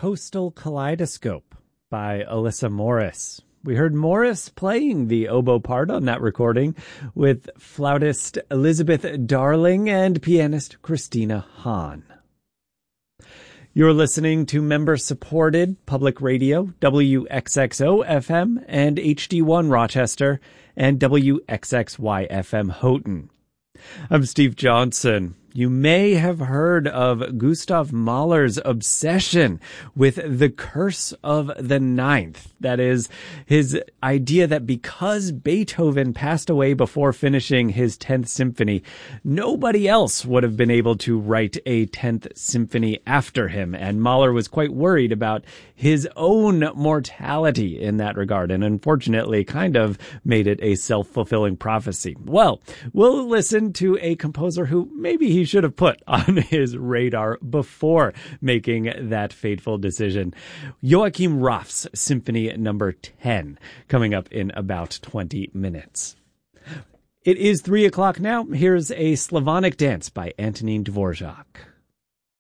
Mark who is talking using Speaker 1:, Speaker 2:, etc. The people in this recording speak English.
Speaker 1: Coastal Kaleidoscope by Alyssa Morris. We heard Morris playing the oboe part on that recording with flautist Elizabeth Darling and pianist Christina Hahn. You're listening to member-supported public radio, WXXO FM and HD1 Rochester and WXXY FM Houghton. I'm Steve Johnson. You may have heard of Gustav Mahler's obsession with the curse of the ninth. That is, his idea that because Beethoven passed away before finishing his 10th symphony, nobody else would have been able to write a 10th symphony after him. And Mahler was quite worried about his own mortality in that regard, and unfortunately kind of made it a self-fulfilling prophecy. Well, we'll listen to a composer who maybe he should have put on his radar before making that fateful decision. Joachim Raff's Symphony Number 10, coming up in about 20 minutes. It is 3 o'clock now. Here's a Slavonic dance by Antonin Dvorak.